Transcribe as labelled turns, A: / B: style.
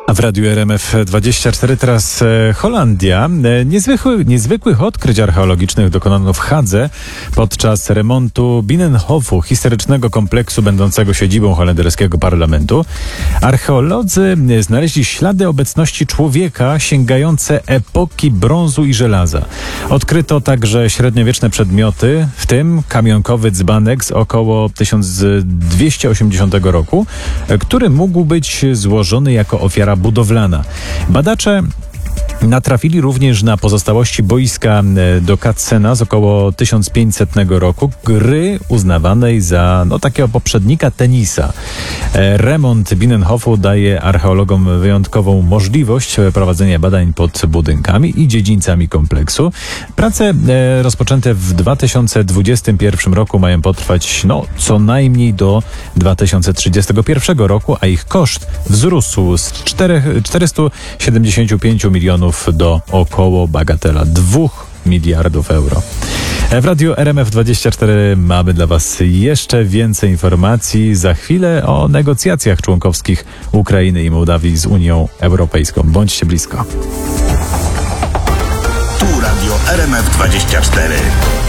A: A w Radiu RMF24 teraz Holandia. Niezwykłych odkryć archeologicznych dokonano w Hadze podczas remontu Binnenhofu, historycznego kompleksu będącego siedzibą holenderskiego parlamentu. Archeolodzy znaleźli ślady obecności człowieka sięgające epoki brązu i żelaza. Odkryto także średniowieczne przedmioty, w tym kamionkowy dzbanek z około 1280 roku, który mógł być złożony jako ofiara budowlana. Badacze natrafili również na pozostałości boiska do Katsena z około 1500 roku, gry uznawanej za takiego poprzednika tenisa. Remont Binnenhofu daje archeologom wyjątkową możliwość prowadzenia badań pod budynkami i dziedzińcami kompleksu. Prace rozpoczęte w 2021 roku mają potrwać co najmniej do 2031 roku, a ich koszt wzrósł z 475 milionów do około bagatela 2 miliardów euro. W Radiu RMF24 mamy dla Was jeszcze więcej informacji. Za chwilę o negocjacjach członkowskich Ukrainy i Mołdawii z Unią Europejską. Bądźcie blisko.
B: Tu Radio RMF24.